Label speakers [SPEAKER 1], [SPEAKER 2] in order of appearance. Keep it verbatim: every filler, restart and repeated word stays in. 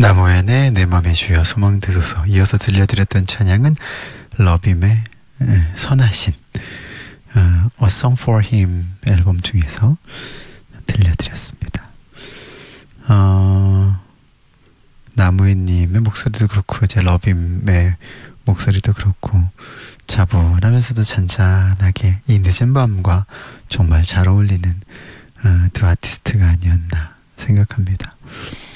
[SPEAKER 1] 나무엔의 내 맘의 주여 소망 되소서. 이어서 들려드렸던 찬양은 러빔의 선하신 어, A Song for Him 앨범 중에서 들려드렸습니다. 어, 나무엔님의 목소리도 그렇고 제 러빔의 목소리도 그렇고 차분하면서도 잔잔하게 이 늦은 밤과 정말 잘 어울리는 어, 두 아티스트가 아니었나 생각합니다.